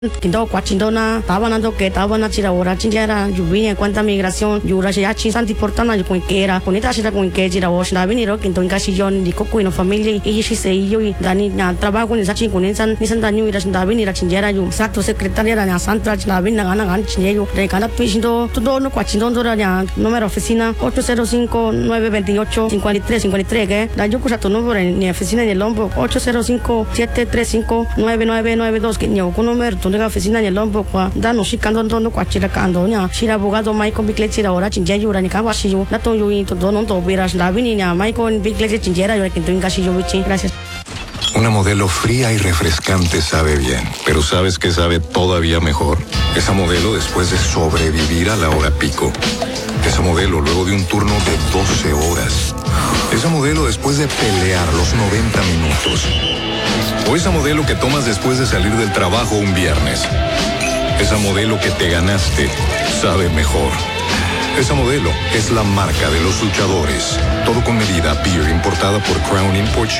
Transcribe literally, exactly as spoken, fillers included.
Kindo Quachindona, Tabanando que Tabana Chiraora, Chinjara, Yubi, en cuenta migración, Yurashi, Santi Portana, Yuquera, Ponita Shira con que Chiraosh, Daviniro, Quinton Cashillon, di Coco, no familia, y she say you, Dani, trabajo en Sachi, con Insan, Nisan Danu, Davini, Chinjara, you, Sato Secretaria, and Santa, Lavina, Gana, Chineo, de cada Pishindo, todo no Quachindona, número oficina, ocho cero cinco, nueve dos ocho, cinco tres cinco tres, que la Yucusa tu número en mi oficina en el Lombo, ocho cero cinco, siete tres cinco, nueve nueve nueve dos, que ni con número, tu oficina en el Lombo, dando Shikando, no Quachiracando, Shira abogado Michael Biclechi, ahora Chinjayu, and Kawashi, Nato, you to Dono, Viras, Lavina, Michael Biclechi, Chinjera, you can do Gashiyovichi, gracias. Una modelo fría y refrescante sabe bien, pero ¿sabes qué sabe todavía mejor? Esa modelo después de sobrevivir a la hora pico. Esa modelo luego de un turno de doce horas. Esa modelo después de pelear los noventa minutos. O esa modelo que tomas después de salir del trabajo un viernes. Esa modelo que te ganaste sabe mejor. Esa modelo es la marca de los luchadores. Todo con medida. Beer importada por Crown Imports.